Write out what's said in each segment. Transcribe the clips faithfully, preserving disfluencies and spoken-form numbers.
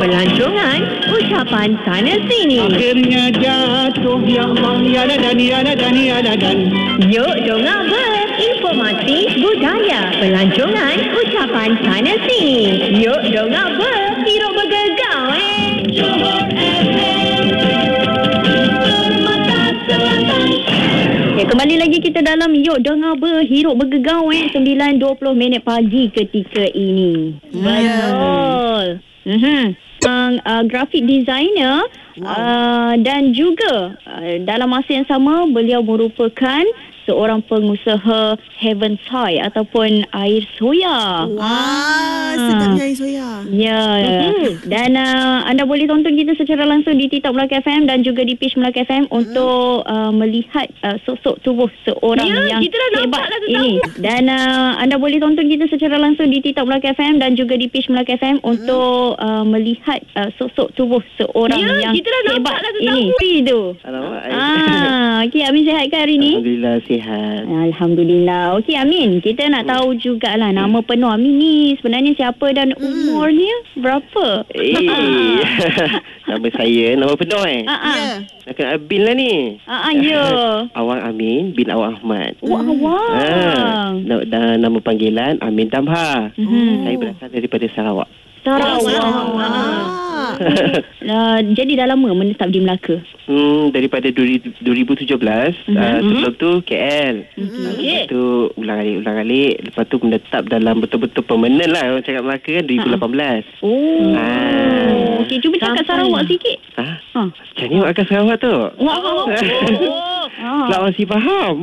Pelancongan ucapan sana sini. Akhirnya jatuh ya Allah, ya dan ya dan ya dan. Yuk dengar berinformasi budaya. Pelancongan ucapan sana sini. Yuk dengar ber, hidup bergegar eh. Johor F M, Permata Selatan. Ya, kembali lagi kita dalam Yuk Dengar Berhirup Bergegar eh, sembilan dua puluh minit pagi ketika ini. Betul. Mm-hmm. Uh, uh, graphic designer, wow. uh, dan juga uh, dalam masa yang sama beliau merupakan seorang pengusaha Heaven Soy ataupun air soya. Wah, wow, sedapnya air soya. Ya, mm-hmm. dan uh, anda boleh tonton kita secara langsung di TikTok Melaka F M dan juga di page Melaka F M mm-hmm. untuk uh, melihat uh, sosok tubuh seorang ya, yang hebat ini. Dan uh, anda boleh tonton kita secara langsung di TikTok Melaka F M dan juga di page Melaka F M mm-hmm. untuk uh, melihat uh, sosok tubuh seorang ya, yang hebat ini. Itu. Alamak. Ah, okey, Amin sihat ke hari ni? Alhamdulillah sihat. Alhamdulillah. Okey Amin, kita nak tahu jugalah nama penuh Amin ni sebenarnya siapa dan umurnya berapa? Eh, nama saya, nama penuh eh? Ah, ah. Ya. Nak kena Abin lah ni. Ah, ah, ya. Awang Amin bin Awang Ahmad. Wah, awang. Ah, na- dan nama panggilan Amin Damha. Mhm. Saya berasal daripada Sarawak. Sarawak. Ah. Uh, jadi dah lama menetap di Melaka? Hmm, daripada dua ribu tujuh belas, mm-hmm. uh, sebelum tu K L. Mm-hmm. Uh, lepas tu ulang-alik, ulang-alik. Lepas tu menetap dalam betul-betul permanent lah. Orang cakap Melaka kan dua ribu lapan belas. Oh. Ah. Okey, cuba cakap Sarawak sikit. Ha? Ha? Macam ni makan Sarawak tu? Wah. Oh. Sebab masih faham.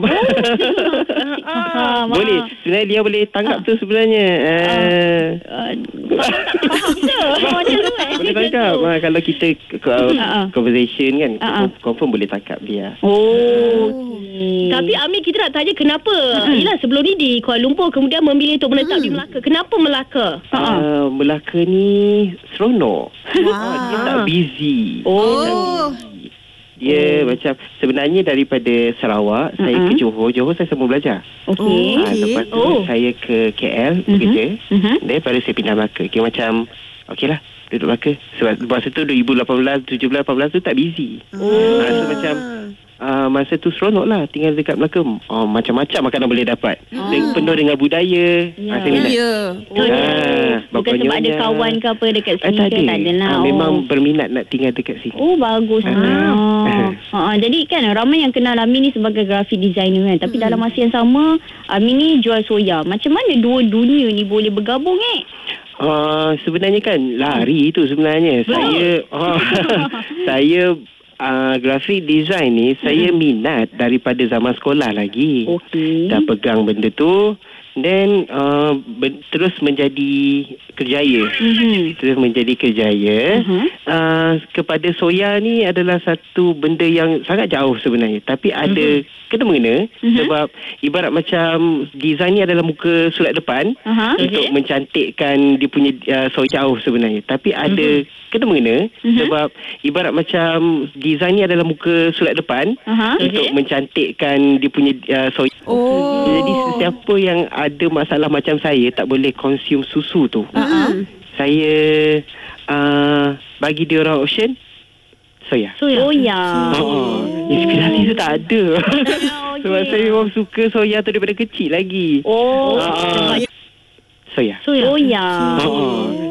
Ah, boleh. Sebenarnya dia boleh tangkap tu sebenarnya. Uh, uh, faham ke? boleh tangkap. Ha, kalau kita uh, conversation kan, uh-uh. confirm boleh tangkap dia. Oh. Okay. Tapi Amin, kita nak tanya kenapa? Yelah, sebelum ni di Kuala Lumpur, kemudian memilih untuk menetap hmm. di Melaka. Kenapa Melaka? Uh, Melaka ni seronok. Wow. Uh, dia tak busy. Oh. Dia, dia oh. macam sebenarnya daripada Sarawak, uh-huh. saya ke Johor. Johor saya sambung belajar. Okey. Uh, lepas tu oh. saya ke K L uh-huh. bekerja. Uh-huh. Daripada saya pindah Melaka. Kira macam, okeylah, duduk Melaka. Sebab masa tu dua ribu lapan belas, tujuh belas, lapan belas tu tak busy. Oh. Uh, so macam uh, masa tu seronok lah tinggal dekat Melaka. Oh, macam-macam makanan boleh dapat. Oh. Dengan, penuh dengan budaya. Ya. Uh, saya minat. Ya. Oh. Uh, Bukan sebab ada kawan ke apa dekat sini uh, ke? Tak ada lah. Uh, memang oh. berminat nak tinggal dekat sini. Oh, bagus. Uh. Ah. Uh, jadi kan ramai yang kenal Amin ni sebagai graphic designer kan. Tapi hmm. dalam masa yang sama, Amin ni jual soya. Macam mana dua dunia ni boleh bergabung eh? Uh, sebenarnya kan lari tu sebenarnya. Betul. Saya uh, saya uh, graphic design ni hmm. saya minat daripada zaman sekolah lagi. Okey. Dah pegang benda tu. Then uh, ben, terus menjadi kerjaya. Mm-hmm. Terus menjadi kerjaya. Mm-hmm. Uh, kepada soya ni adalah satu benda yang sangat jauh sebenarnya. Tapi ada mm-hmm. kena mengena. Mm-hmm. Sebab ibarat macam design ni adalah muka surat depan. Uh-huh. Untuk okay. mencantikkan dia punya uh, soya jauh sebenarnya. Tapi ada mm-hmm. kena mengena. Mm-hmm. Sebab ibarat macam design ni adalah muka surat depan. Uh-huh. Untuk okay. mencantikkan dia punya uh, soya. Oh. Jadi sesiapa yang ada masalah macam saya tak boleh consume susu tu. Uh-huh. Saya uh, bagi dia orang option soya. Soya. Soya. Oh, inspirasi tu tak ada. Okay. Sebab saya memang suka soya tu daripada kecil lagi. Oh. Uh, soya. Soya. Soya. Oh.